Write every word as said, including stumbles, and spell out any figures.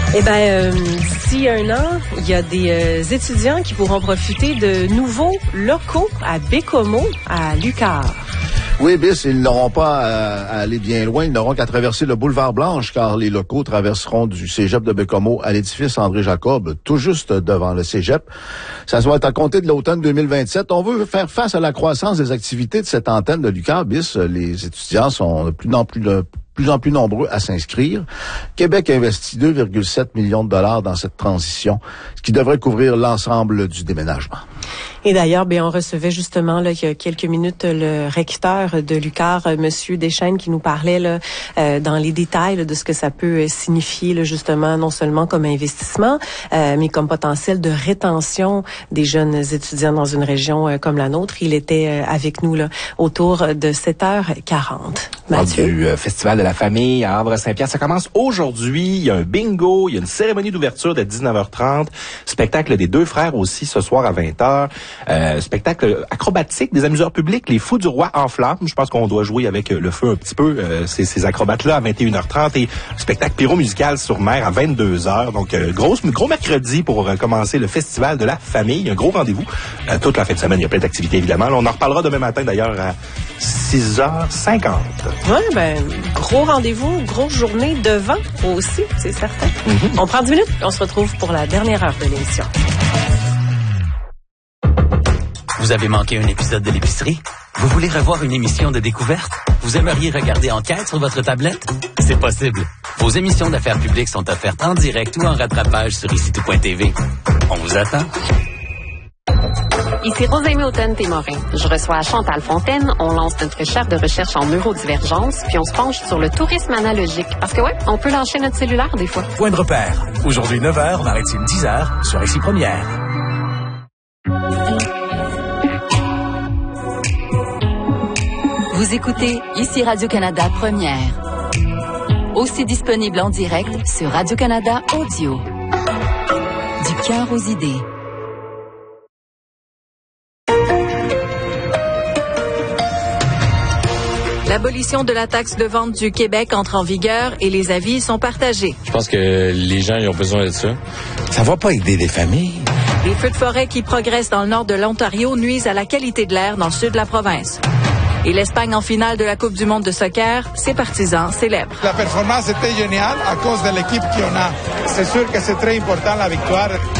Eh bien, euh, d'ici un an, il y a des euh, étudiants qui pourront profiter de nouveaux locaux à Bécomo, à l'U Q A R. Oui, bis, ils n'auront pas à, à aller bien loin. Ils n'auront qu'à traverser le boulevard Blanche, car les locaux traverseront du cégep de Bécomo à l'édifice André-Jacob, tout juste devant le cégep. Ça va être à compter de l'automne deux mille vingt-sept. On veut faire face à la croissance des activités de cette antenne de l'U Q A R, bis. Les étudiants sont de plus en plus de plus en plus nombreux à s'inscrire. Québec investit deux virgule sept millions de dollars dans cette transition, ce qui devrait couvrir l'ensemble du déménagement. Et d'ailleurs, bien, on recevait justement là, il y a quelques minutes le recteur de l'U Q A R, Monsieur Deschênes, qui nous parlait là, euh, dans les détails là, de ce que ça peut signifier là, justement, non seulement comme investissement, euh, mais comme potentiel de rétention des jeunes étudiants dans une région euh, comme la nôtre. Il était euh, avec nous là, autour de sept heures quarante. Mathieu. Du euh, Festival de la famille à Havre-Saint-Pierre. Ça commence aujourd'hui. Il y a un bingo, il y a une cérémonie d'ouverture de dix-neuf heures trente, spectacle des deux frères aussi ce soir à vingt heures. Euh, spectacle acrobatique des amuseurs publics, les Fous du Roi en flammes. Je pense qu'on doit jouer avec le feu un petit peu, euh, ces, ces acrobates-là à vingt et une heures trente et spectacle pyro-musical sur mer à vingt-deux heures. Donc, euh, gros, gros mercredi pour euh, commencer le Festival de la famille. Un gros rendez-vous. Euh, toute la fin de semaine, il y a plein d'activités, évidemment. Là, on en reparlera demain matin, d'ailleurs, à six heures cinquante. Oui, ben, gros rendez-vous, grosse journée devant aussi, c'est certain. Mm-hmm. On prend dix minutes, on se retrouve pour la dernière heure de l'émission. Vous avez manqué un épisode de l'épicerie? Vous voulez revoir une émission de découverte? Vous aimeriez regarder Enquête sur votre tablette? C'est possible. Vos émissions d'affaires publiques sont offertes en direct ou en rattrapage sur ici tout point t v. On vous attend. Ici Rosalie Houghton-Témorin. Je reçois Chantal Fontaine. On lance notre chaire de recherche en neurodivergence, puis on se penche sur le tourisme analogique. Parce que ouais, on peut lâcher notre cellulaire des fois. Point de repère. Aujourd'hui neuf heures, maritime dix heures, sur Ici Première. Vous écoutez Ici Radio-Canada Première. Aussi disponible en direct sur Radio-Canada Audio. Du cœur aux idées. L'abolition de la taxe de vente du Québec entre en vigueur et les avis sont partagés. Je pense que les gens ils ont besoin de ça. Ça va pas aider les familles. Les feux de forêt qui progressent dans le nord de l'Ontario nuisent à la qualité de l'air dans le sud de la province. Et l'Espagne en finale de la Coupe du monde de soccer, ses partisans célèbrent. La performance était géniale à cause de l'équipe qu'on a. C'est sûr que c'est très important la victoire.